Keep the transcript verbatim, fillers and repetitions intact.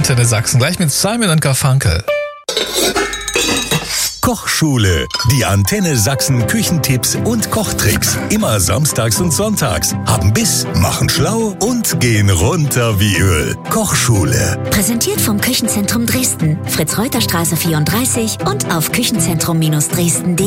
Antenne Sachsen. Gleich mit Simon und Garfunkel. Kochschule. Die Antenne Sachsen Küchentipps und Kochtricks. Immer samstags und sonntags. Haben Biss, machen schlau und gehen runter wie Öl. Kochschule. Präsentiert vom Küchenzentrum Dresden. Fritz-Reuter-Straße vierunddreißig und auf küchenzentrum Dresden punkt de.